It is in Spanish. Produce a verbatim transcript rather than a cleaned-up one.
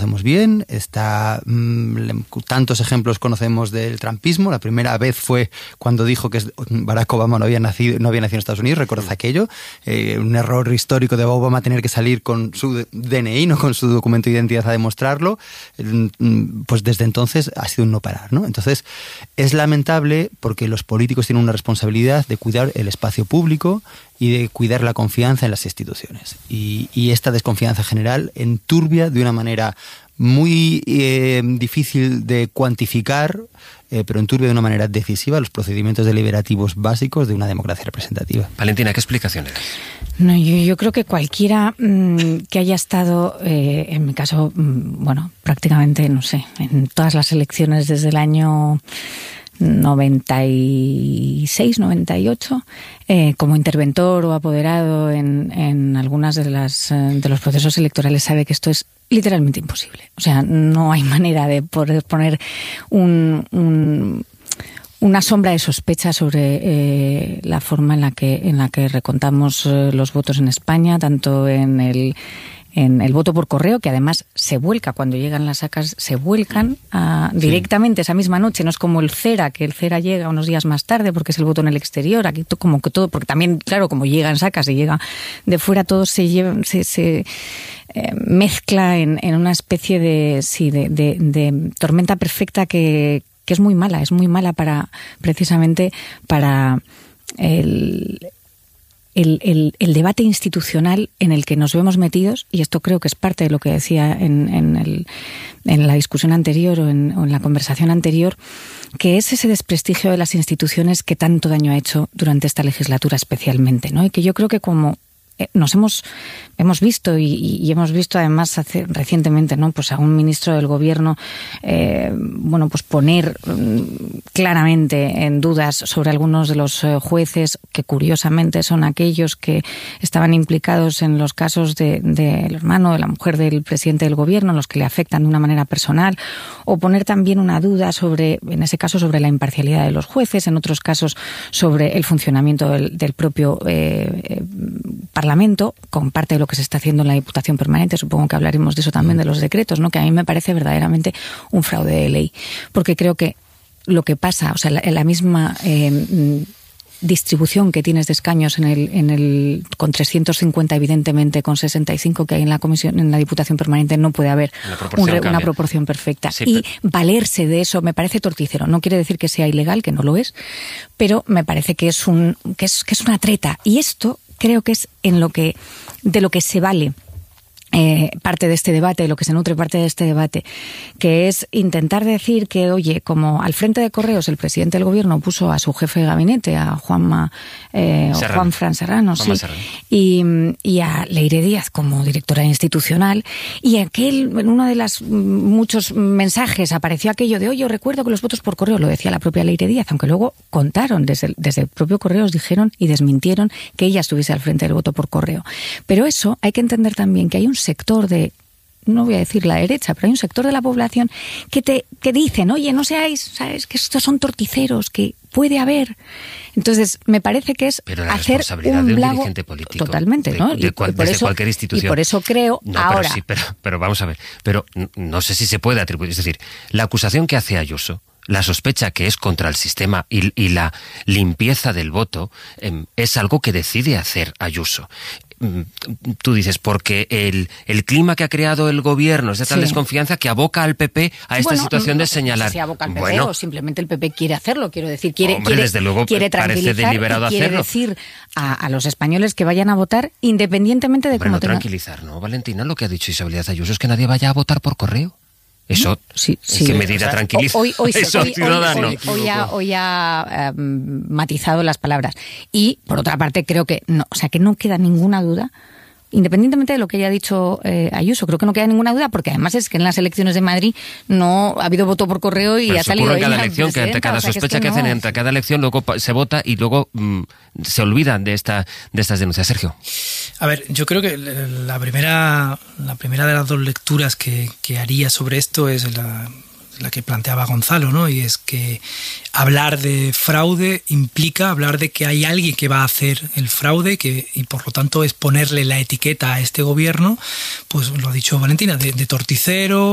conocemos bien, está mmm, tantos ejemplos conocemos del trumpismo. La primera vez fue cuando dijo que Barack Obama no había nacido, no había nacido en Estados Unidos, recordad aquello, eh, un error histórico de Obama tener que salir con su D N I, no con su documento de identidad a demostrarlo. Pues desde entonces ha sido un no parar, ¿no? Entonces es lamentable porque los políticos tienen una responsabilidad de cuidar el espacio público y de cuidar la confianza en las instituciones. Y, y esta desconfianza general enturbia de una manera muy eh, difícil de cuantificar, eh, pero enturbia de una manera decisiva los procedimientos deliberativos básicos de una democracia representativa. Valentina, ¿qué explicaciones? No, yo, yo creo que cualquiera mmm, que haya estado, eh, en mi caso, mmm, bueno, prácticamente, no sé, en todas las elecciones desde el año noventa y seis, noventa y ocho, eh, como interventor o apoderado en, en algunas de las de los procesos electorales, sabe que esto es literalmente imposible. O sea, no hay manera de poder poner un, un una sombra de sospecha sobre eh, la forma en la que en la que recontamos eh, los votos en España, tanto en el en el voto por correo, que además se vuelca cuando llegan las actas, se vuelcan a, sí. directamente esa misma noche. No es como el CERA, que el CERA llega unos días más tarde porque es el voto en el exterior. Aquí como que todo, porque también, claro, como llegan sacas y llega de fuera, todo se lleva, se, se eh, mezcla en, en una especie de, sí, de, de, de tormenta perfecta que, que es muy mala, es muy mala para, precisamente, para el... El, el, el debate institucional en el que nos vemos metidos, y esto creo que es parte de lo que decía en, en, el, en la discusión anterior o en, o en la conversación anterior, que es ese desprestigio de las instituciones que tanto daño ha hecho durante esta legislatura especialmente, ¿no? Y que yo creo que como nos hemos hemos visto y, y hemos visto además hace, recientemente, ¿no? Pues a un ministro del gobierno eh, bueno, pues poner um, claramente en dudas sobre algunos de los uh, jueces que curiosamente son aquellos que estaban implicados en los casos de, de el hermano de la mujer del presidente del gobierno, los que le afectan de una manera personal, o poner también una duda sobre, en ese caso, sobre la imparcialidad de los jueces, en otros casos sobre el funcionamiento del, del propio eh, eh, Parlamento, con parte de lo que se está haciendo en la Diputación Permanente. Supongo que hablaremos de eso también, de los decretos, ¿no? Que a mí me parece verdaderamente un fraude de ley, porque creo que lo que pasa, o sea, la, la misma eh, distribución que tienes de escaños en el, en el con trescientos cincuenta, evidentemente, con sesenta y cinco que hay en la comisión, en la Diputación Permanente, no puede haber proporción un, una proporción perfecta. Sí, y pero... valerse de eso me parece torticero. No quiere decir que sea ilegal, que no lo es, pero me parece que es un que es que es una treta. Y esto creo que es en lo que de lo que se vale eh, parte de este debate, de lo que se nutre parte de este debate, que es intentar decir que, oye, como al frente de Correos el presidente del gobierno puso a su jefe de gabinete, a Juanma eh, o Juan Fran Serrano, sí, Serrano. Y, y a Leire Díaz como directora institucional, y aquel, en uno de los muchos mensajes apareció aquello de, oye, recuerdo que los votos por correo, lo decía la propia Leire Díaz, aunque luego contaron, desde el, desde el propio Correos dijeron y desmintieron que ella estuviese al frente del voto por correo. Pero eso hay que entender también que hay un sector de, no voy a decir la derecha, pero hay un sector de la población que te que dicen, oye, no seáis, sabes, que estos son torticeros, que puede haber. Entonces, me parece que es pero la hacer responsabilidad un de un blago dirigente político, totalmente, ¿no? De, de, cual, y por desde eso, cualquier institución. Y por eso creo no, ahora. Pero, sí, pero, pero vamos a ver, pero no sé si se puede atribuir, es decir, la acusación que hace Ayuso, la sospecha que es contra el sistema y, y la limpieza del voto, eh, es algo que decide hacer Ayuso. Tú dices, porque el, el clima que ha creado el gobierno es de tal sí. desconfianza que aboca al P P a esta bueno, situación no, de señalar. No sé si aboca al P P bueno, o simplemente el P P quiere hacerlo, quiero decir, quiere, hombre, quiere, desde luego quiere parece deliberado y quiere hacerlo. decir a, a los españoles que vayan a votar independientemente de hombre, cómo no tengan... tranquilizar, ¿no, Valentina? Lo que ha dicho Isabel Díaz Ayuso es que nadie vaya a votar por correo. Eso, sí, sí. ¿qué medida o sea, tranquiliza? Hoy, hoy, Eso, hoy, ciudadano. Hoy, hoy, hoy ha, hoy ha um, matizado las palabras. Y, por otra parte, creo que no, o sea, que no queda ninguna duda, independientemente de lo que haya dicho eh, Ayuso, creo que no queda ninguna duda, porque además es que en las elecciones de Madrid no ha habido voto por correo y pero ha salido ocurre en cada ella elección, que ante cada o sea, sospecha que, es que, que hacen, no. entre cada elección luego se vota y luego mmm, se olvidan de esta de estas denuncias. Sergio. A ver, yo creo que la primera la primera de las dos lecturas que, que haría sobre esto es la la que planteaba Gonzalo, ¿no? Y es que hablar de fraude implica hablar de que hay alguien que va a hacer el fraude, que y por lo tanto es ponerle la etiqueta a este gobierno, pues lo ha dicho Valentina, de, de torticero,